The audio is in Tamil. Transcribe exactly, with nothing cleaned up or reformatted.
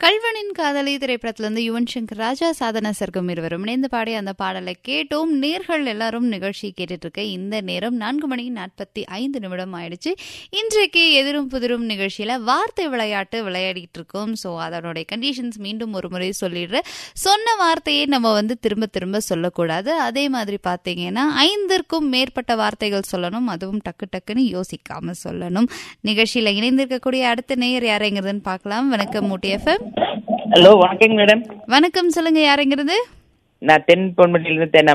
கல்வனின் காதலி திரைப்படத்திலிருந்து யுவன் சங்கர் ராஜா, சாதனா சர்க்கம் இருவரும் இணைந்து பாடிய அந்த பாடலை கேட்டோம். நேர்கள் எல்லாரும் நிகழ்ச்சி கேட்டுட்டு இருக்க இந்த நேரம் நான்கு மணி நாற்பத்தி ஐந்து நிமிடம் ஆயிடுச்சு. இன்றைக்கு எதிரும் புதிரும் நிகழ்ச்சியில வார்த்தை விளையாட்டு விளையாடிட்டு இருக்கோம். ஸோ அதனுடைய கண்டிஷன்ஸ் மீண்டும் ஒரு முறை சொல்லிடுறேன். சொன்ன வார்த்தையை நம்ம வந்து திரும்ப திரும்ப சொல்லக்கூடாது. அதே மாதிரி பார்த்தீங்கன்னா ஐந்திற்கும் மேற்பட்ட வார்த்தைகள் சொல்லணும். அதுவும் டக்கு டக்குன்னு யோசிக்காம சொல்லணும். நிகழ்ச்சியில இணைந்திருக்கக்கூடிய அடுத்த நேயர் யாரைங்கிறதுன்னு பார்க்கலாம். வணக்கம் ஊட்டி எஃப்எம். ஹலோ, வணக்கம் மேடம். வணக்கம், சொல்லுங்க, யாருங்கிறது? நான் தென் பொன்மட்டியிலிருந்து தென்